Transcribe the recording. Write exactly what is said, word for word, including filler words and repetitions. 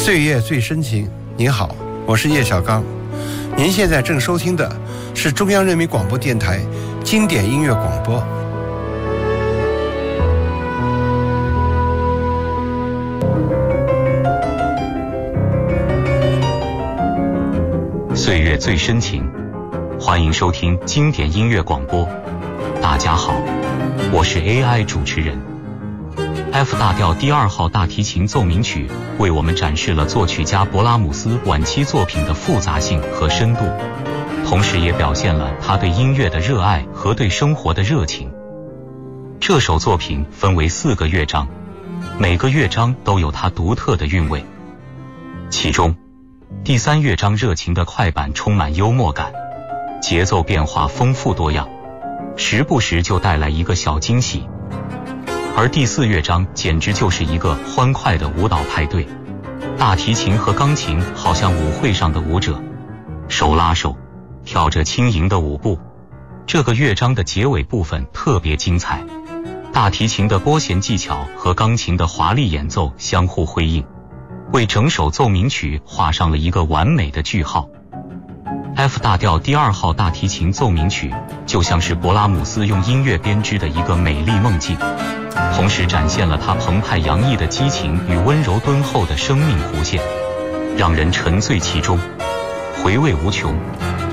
岁月最深情，您好，我是叶小刚。您现在正收听的是中央人民广播电台经典音乐广播。 岁月最深情，欢迎收听经典音乐广播。大家好，我是 A I 主持人。F 大调第二号大提琴奏鸣曲为我们展示了作曲家勃拉姆斯晚期作品的复杂性和深度，同时也表现了他对音乐的热爱和对生活的热情。这首作品分为四个乐章，每个乐章都有它独特的韵味。其中第三乐章热情的快板充满幽默感，节奏变化丰富多样，时不时就带来一个小惊喜。而第四乐章简直就是一个欢快的舞蹈派对，大提琴和钢琴好像舞会上的舞者，手拉手，跳着轻盈的舞步。这个乐章的结尾部分特别精彩，大提琴的拨弦技巧和钢琴的华丽演奏相互辉映，为整首奏鸣曲画上了一个完美的句号。F 大调第二号大提琴奏鸣曲就像是勃拉姆斯用音乐编织的一个美丽梦境，同时展现了他澎湃洋溢的激情与温柔敦厚的生命弧线，让人沉醉其中，回味无穷。